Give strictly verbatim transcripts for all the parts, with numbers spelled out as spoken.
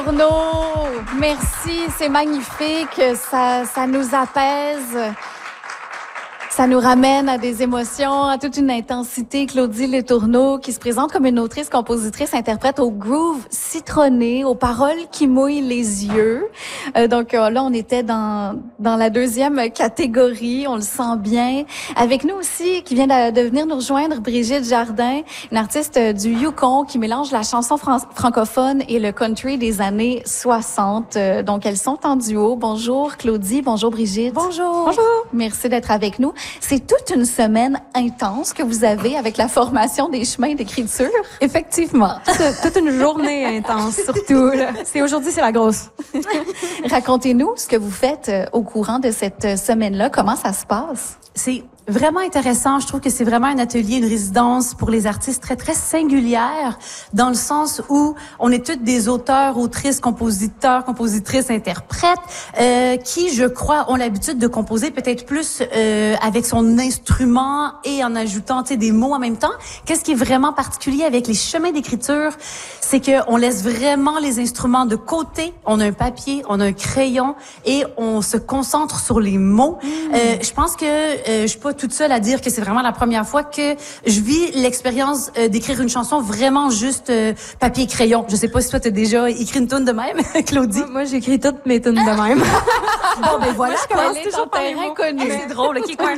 Tourneau, merci, c'est magnifique, ça, ça nous apaise, ça nous ramène à des émotions, à toute une intensité. Claudie Letourneau qui se présente comme une autrice, compositrice, interprète au groove citronné, aux paroles qui mouillent les yeux. Euh, donc euh, là, on était dans dans la deuxième catégorie, on le sent bien. Avec nous aussi, qui vient de, de venir nous rejoindre, Brigitte Jardin, une artiste du Yukon qui mélange la chanson fran- francophone et le country des années soixante. Euh, donc elles sont en duo. Bonjour Claudie, bonjour Brigitte. Bonjour. Bonjour. Merci d'être avec nous. C'est toute une semaine intense que vous avez avec la formation des chemins d'écriture. Effectivement, toute, toute une journée intense surtout. Là. C'est aujourd'hui, c'est la grosse. Racontez-nous ce que vous faites euh, au courant de cette semaine-là. Comment ça se passe? C'est vraiment intéressant. Je trouve que c'est vraiment un atelier, une résidence pour les artistes très, très singulière, dans le sens où on est toutes des auteurs, autrices, compositeurs, compositrices, interprètes, euh, qui, je crois, ont l'habitude de composer peut-être plus euh, avec son instrument et en ajoutant, tu sais, des mots en même temps. Qu'est-ce qui est vraiment particulier avec les chemins d'écriture, c'est que on laisse vraiment les instruments de côté. On a un papier, on a un crayon et on se concentre sur les mots. Mmh. Euh, je pense que euh, je suis pas toute seule à dire que c'est vraiment la première fois que je vis l'expérience euh, d'écrire une chanson vraiment juste euh, papier et crayon. Je sais pas si toi t'as déjà écrit une tune de même, Claudie. Moi, moi j'écris toutes mes tunes de même. Bon ben voilà, je commence Elle est toujours en par les terrain mots. connu. C'est drôle, ok, quoi.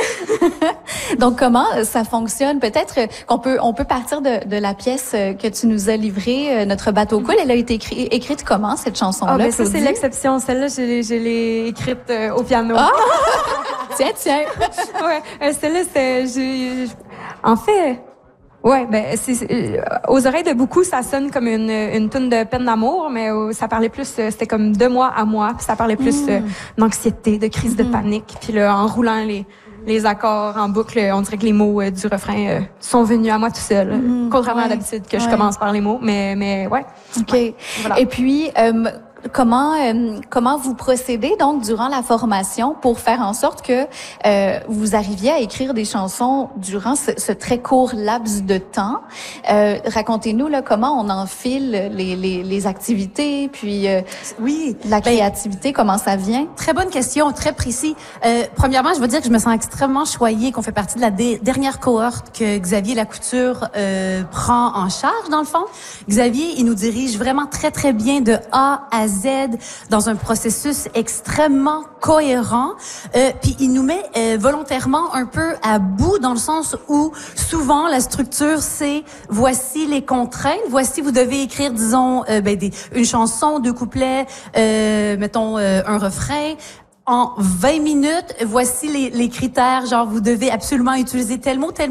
Donc comment ça fonctionne? Peut-être qu'on peut on peut partir de, de la pièce que tu nous as livrée, notre bateau coule. Elle a été écrit, écrite comment cette chanson-là? Ah, ben ça Claudie? c'est l'exception. Celle-là, je l'ai, je l'ai écrite euh, au piano. Ah! Tiens, tiens. Ouais, euh, celle-là, c'était, j'ai, en fait, ouais, ben c'est, c'est, euh, aux oreilles de beaucoup, ça sonne comme une une tune de peine d'amour, mais euh, ça parlait plus, euh, c'était comme de moi à moi, puis ça parlait plus euh, d'anxiété, de crise de panique, puis là, en roulant les les accords en boucle, on dirait que les mots euh, du refrain euh, sont venus à moi tout seul, Mm, contrairement ouais, à d'habitude que je ouais. commence par les mots, mais mais ouais. OK. Ouais, voilà. Et puis, euh, comment euh, comment vous procédez donc durant la formation pour faire en sorte que euh, vous arriviez à écrire des chansons durant ce, ce très court laps de temps? Euh, racontez-nous là comment on enfile les les, les activités, puis euh, Oui. la Ben, créativité, comment ça vient? Très bonne question, très précis. Euh, premièrement, je veux dire que je me sens extrêmement choyée qu'on fait partie de la dé- dernière cohorte que Xavier Lacouture euh, prend en charge, dans le fond. Xavier, il nous dirige vraiment très, très bien de A à Z dans un processus extrêmement cohérent. Euh, puis il nous met euh, volontairement un peu à bout dans le sens où souvent la structure, c'est voici les contraintes, voici vous devez écrire, disons, euh, ben, des, une chanson, deux couplets, euh, mettons euh, un refrain. En vingt minutes, voici les, les critères, genre vous devez absolument utiliser tel mot, tel